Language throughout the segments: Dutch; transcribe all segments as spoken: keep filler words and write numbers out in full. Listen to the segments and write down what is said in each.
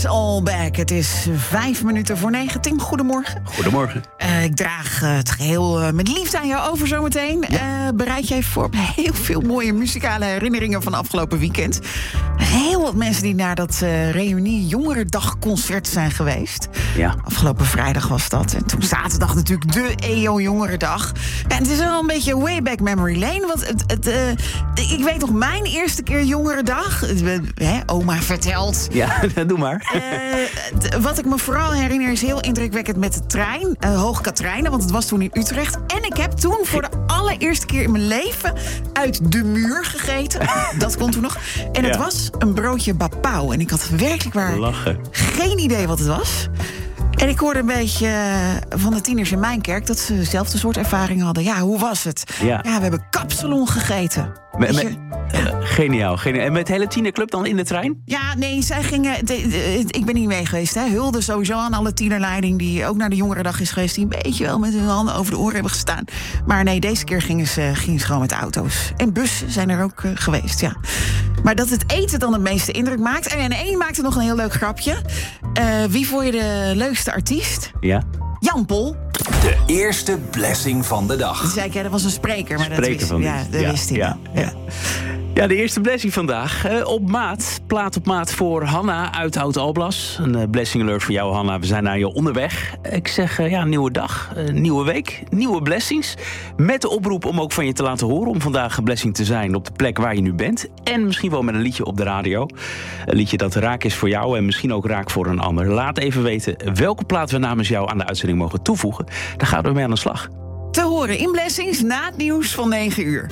All back. Het is vijf minuten voor negen. Tim, goedemorgen. Goedemorgen. Uh, ik draag uh, het geheel uh, met liefde aan jou over zometeen. Ja. Uh, bereid jij voor op heel veel mooie muzikale herinneringen van afgelopen weekend. Heel wat mensen die naar dat uh, reunie Jongerendagconcert zijn geweest. Ja. Afgelopen vrijdag was dat. En toen zaterdag natuurlijk de E O Jongerendag. Ja, het is wel een beetje way back memory lane. Want het, het, uh, ik weet nog mijn eerste keer Jongerendag. Uh, hè, oma vertelt. Ja, doe maar. Uh, t- wat ik me vooral herinner is heel indrukwekkend met de trein. Uh, Hoog Catrijnen, want het was toen in Utrecht. En ik heb toen voor de allereerste keer in mijn leven uit de muur gegeten. Dat kon toen nog. En het ja. was een broodje bapau. En ik had werkelijk waar Lachen. geen idee wat het was. En ik hoorde een beetje van de tieners in mijn kerk dat ze dezelfde soort ervaring hadden. Ja, hoe was het? Ja, ja we hebben kapsalon gegeten. Me, me, uh, geniaal, geniaal. En met de hele tienerclub dan in de trein? Ja, nee, zij gingen... De, de, ik ben niet mee geweest, hè. Hulde sowieso aan alle tienerleiding die ook naar de Jongerendag is geweest, die een beetje wel met hun handen over de oren hebben gestaan. Maar nee, deze keer gingen ze, gingen ze gewoon met auto's. En bussen zijn er ook uh, geweest, ja. Maar dat het eten dan het meeste indruk maakt. En één maakte nog een heel leuk grapje. Uh, wie vond je de leukste artiest? Ja. Jan Pol. De eerste blessing van de dag. Dat zei ik, ja, dat was een spreker, maar spreker dat wist, van ja, dat ja, wist hij. Ja, ja. Ja. Ja, de eerste blessing vandaag. Uh, op maat, plaat op maat voor Hanna uit Oud-Alblas. Een uh, blessing alert voor jou, Hanna. We zijn naar je onderweg. Ik zeg, uh, ja, nieuwe dag, uh, nieuwe week, nieuwe blessings. Met de oproep om ook van je te laten horen om vandaag een blessing te zijn op de plek waar je nu bent. En misschien wel met een liedje op de radio. Een liedje dat raak is voor jou en misschien ook raak voor een ander. Laat even weten welke plaat we namens jou aan de uitzending mogen toevoegen. Daar gaan we mee aan de slag. Te horen in Blessings na het nieuws van negen uur.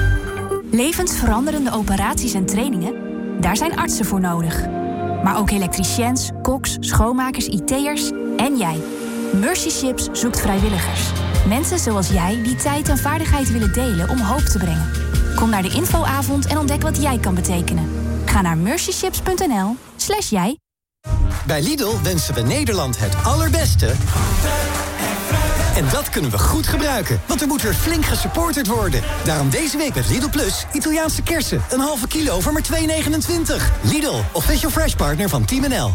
Levensveranderende operaties en trainingen? Daar zijn artsen voor nodig. Maar ook elektriciëns, koks, schoonmakers, I T'ers en jij. Mercy Ships zoekt vrijwilligers. Mensen zoals jij die tijd en vaardigheid willen delen om hoop te brengen. Kom naar de infoavond en ontdek wat jij kan betekenen. Ga naar mercyships.nl slash jij. Bij Lidl wensen we Nederland het allerbeste. En dat kunnen we goed gebruiken, want er moet weer flink gesupporterd worden. Daarom deze week met Lidl Plus Italiaanse kersen. Een halve kilo voor maar twee negenentwintig. Lidl, official fresh partner van Team N L.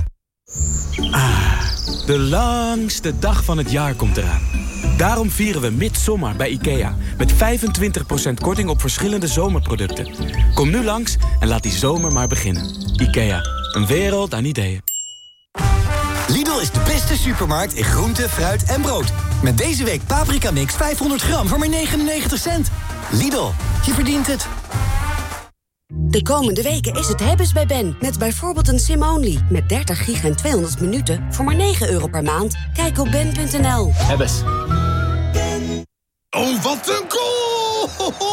Ah, de langste dag van het jaar komt eraan. Daarom vieren we midzomer bij IKEA. Met vijfentwintig procent korting op verschillende zomerproducten. Kom nu langs en laat die zomer maar beginnen. IKEA, een wereld aan ideeën. Lidl is de beste supermarkt in groente, fruit en brood. Met deze week paprika mix vijfhonderd gram voor maar negenennegentig cent. Lidl, je verdient het. De komende weken is het hebben's bij Ben. Met bijvoorbeeld een sim-only. Met dertig gig en tweehonderd minuten voor maar negen euro per maand. Kijk op ben punt n l. Hebbes. Oh, wat een goal!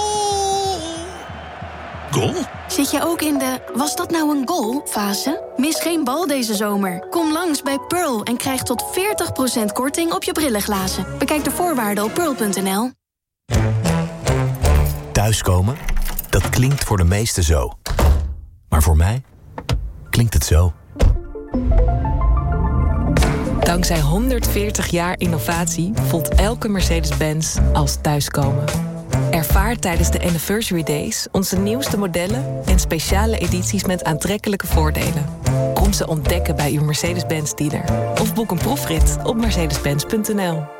Goal? Zit je ook in de was dat nou een goal fase? Mis geen bal deze zomer. Kom langs bij Pearl en krijg tot veertig procent korting op je brillenglazen. Bekijk de voorwaarden op pearl punt n l. Thuiskomen? Dat klinkt voor de meesten zo. Maar voor mij klinkt het zo. Dankzij honderdveertig jaar innovatie voelt elke Mercedes-Benz als thuiskomen. Ervaar tijdens de Anniversary Days onze nieuwste modellen en speciale edities met aantrekkelijke voordelen. Kom ze ontdekken bij uw Mercedes-Benz dealer. Of boek een proefrit op mercedes benz punt n l.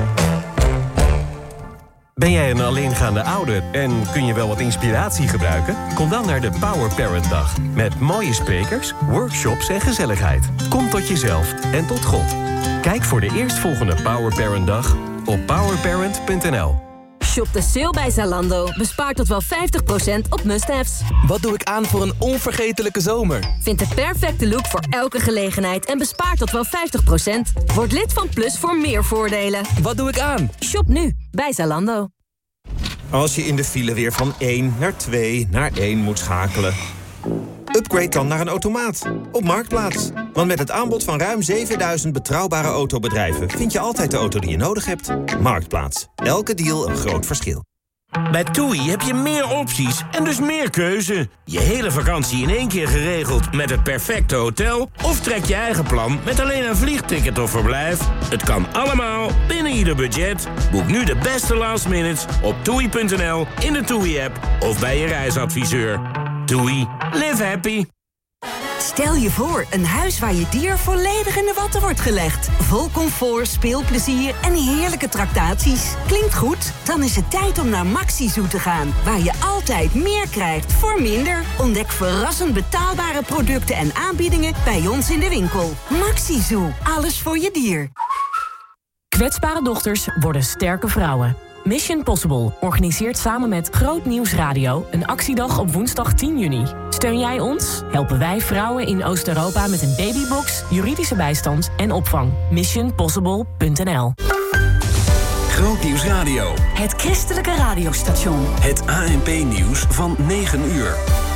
Ben jij een alleengaande ouder en kun je wel wat inspiratie gebruiken? Kom dan naar de Power Parent Dag. Met mooie sprekers, workshops en gezelligheid. Kom tot jezelf en tot God. Kijk voor de eerstvolgende Power Parent Dag op power parent punt n l. Shop de sale bij Zalando. Bespaar tot wel vijftig procent op must-haves. Wat doe ik aan voor een onvergetelijke zomer? Vind de perfecte look voor elke gelegenheid en bespaar tot wel vijftig procent. Word lid van Plus voor meer voordelen. Wat doe ik aan? Shop nu bij Zalando. Als je in de file weer van één naar twee naar één moet schakelen. Upgrade dan naar een automaat op Marktplaats. Want met het aanbod van ruim zevenduizend betrouwbare autobedrijven vind je altijd de auto die je nodig hebt. Marktplaats. Elke deal een groot verschil. Bij TUI heb je meer opties en dus meer keuze. Je hele vakantie in één keer geregeld met het perfecte hotel? Of trek je eigen plan met alleen een vliegticket of verblijf? Het kan allemaal binnen ieder budget. Boek nu de beste last minutes op toei punt n l, in de TUI-app of bij je reisadviseur. TUI. Live happy. Stel je voor, een huis waar je dier volledig in de watten wordt gelegd. Vol comfort, speelplezier en heerlijke tractaties. Klinkt goed? Dan is het tijd om naar MaxiZoo te gaan. Waar je altijd meer krijgt voor minder. Ontdek verrassend betaalbare producten en aanbiedingen bij ons in de winkel. MaxiZoo, alles voor je dier. Kwetsbare dochters worden sterke vrouwen. Mission Possible organiseert samen met Groot Nieuws Radio een actiedag op woensdag tien juni. Steun jij ons? Helpen wij vrouwen in Oost-Europa met een babybox, juridische bijstand en opvang. mission possible punt n l. Groot Nieuws Radio. Het christelijke radiostation. Het A N P-nieuws van negen uur.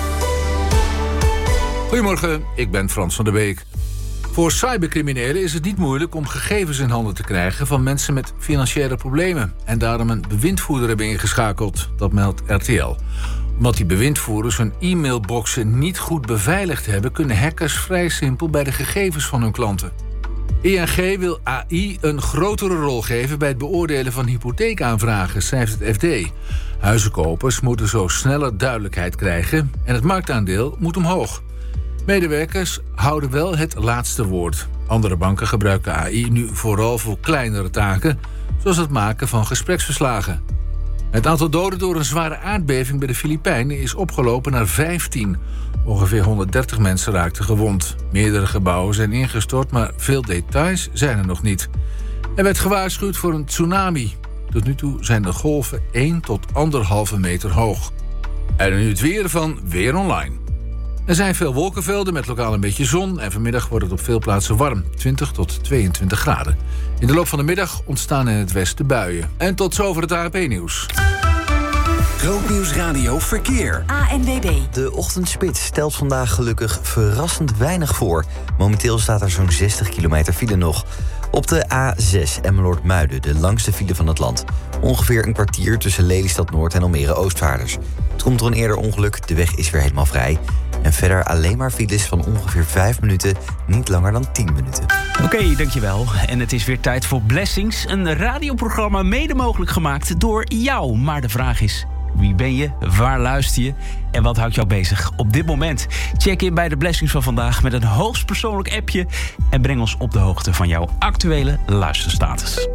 Goedemorgen, ik ben Frans van der Beek. Voor cybercriminelen is het niet moeilijk om gegevens in handen te krijgen van mensen met financiële problemen en daarom een bewindvoerder hebben ingeschakeld. Dat meldt R T L. Omdat die bewindvoerders hun e-mailboxen niet goed beveiligd hebben, kunnen hackers vrij simpel bij de gegevens van hun klanten. I N G wil A I een grotere rol geven bij het beoordelen van hypotheekaanvragen, schrijft het F D. Huizenkopers moeten zo sneller duidelijkheid krijgen en het marktaandeel moet omhoog. Medewerkers houden wel het laatste woord. Andere banken gebruiken A I nu vooral voor kleinere taken, zoals het maken van gespreksverslagen. Het aantal doden door een zware aardbeving bij de Filipijnen is opgelopen naar vijftien. Ongeveer honderddertig mensen raakten gewond. Meerdere gebouwen zijn ingestort, maar veel details zijn er nog niet. Er werd gewaarschuwd voor een tsunami. Tot nu toe zijn de golven één tot anderhalve meter hoog. En nu het weer van Weer Online. Er zijn veel wolkenvelden met lokaal een beetje zon en vanmiddag wordt het op veel plaatsen warm, twintig tot tweeëntwintig graden. In de loop van de middag ontstaan in het westen buien. En tot zover het A N P-nieuws. Groot Nieuws Radio Verkeer. A N W B. De ochtendspits stelt vandaag gelukkig verrassend weinig voor. Momenteel staat er zo'n zestig kilometer file nog. Op de A zes Emmeloord-Muiden, de langste file van het land. Ongeveer een kwartier tussen Lelystad Noord en Almere Oostvaarders. Het komt door een eerder ongeluk, de weg is weer helemaal vrij. En verder alleen maar files van ongeveer vijf minuten, niet langer dan tien minuten. Oké, okay, dankjewel. En het is weer tijd voor Blessings. Een radioprogramma mede mogelijk gemaakt door jou. Maar de vraag is, wie ben je? Waar luister je? En wat houdt jou bezig op dit moment? Check in bij de Blessings van vandaag met een hoogstpersoonlijk appje en breng ons op de hoogte van jouw actuele luisterstatus.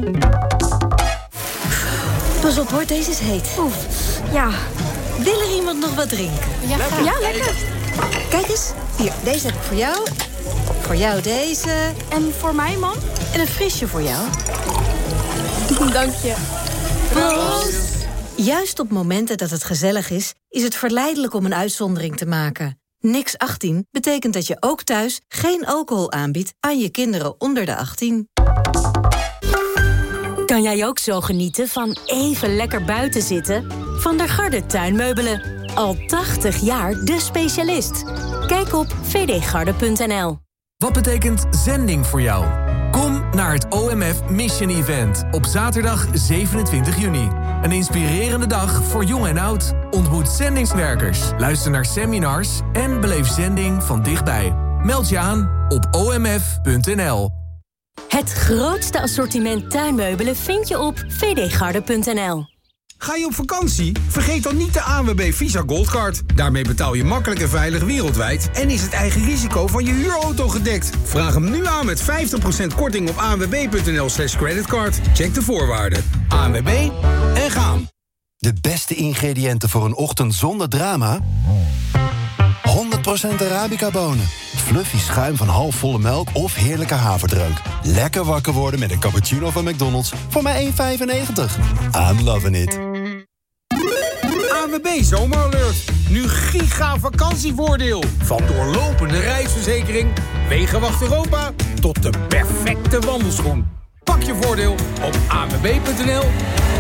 Pas op hoor, deze is heet. Oef, ja. Wil er iemand nog wat drinken? Ja, lekker. Ja, lekker. Kijk eens, hier, deze heb ik voor jou. Voor jou deze. En voor mij, man? En een frisje voor jou. Dank je. Proost. Juist op momenten dat het gezellig is, is het verleidelijk om een uitzondering te maken. Niks achttien betekent dat je ook thuis geen alcohol aanbiedt aan je kinderen onder de achttien. Kan jij ook zo genieten van even lekker buiten zitten? Van der Garde Tuinmeubelen. Al tachtig jaar de specialist. Kijk op v d garde punt n l. Wat betekent zending voor jou? Kom naar het O M F Mission Event op zaterdag zevenentwintig juni. Een inspirerende dag voor jong en oud. Ontmoet zendingswerkers, luister naar seminars en beleef zending van dichtbij. Meld je aan op o m f punt n l. Het grootste assortiment tuinmeubelen vind je op v d garde punt n l. Ga je op vakantie? Vergeet dan niet de A N W B Visa Goldcard. Daarmee betaal je makkelijk en veilig wereldwijd en is het eigen risico van je huurauto gedekt. Vraag hem nu aan met vijftig procent korting op a n w b punt n l slash creditcard. Check de voorwaarden. A N W B en gaan. De beste ingrediënten voor een ochtend zonder drama? honderd procent Arabica-bonen. Fluffy schuim van halfvolle melk of heerlijke haverdrank. Lekker wakker worden met een cappuccino van McDonald's voor maar één vijfennegentig. I'm loving it. A N W B Zomeralert. Nu giga vakantievoordeel. Van doorlopende reisverzekering, Wegenwacht Europa tot de perfecte wandelschoen. Pak je voordeel op a n w b punt n l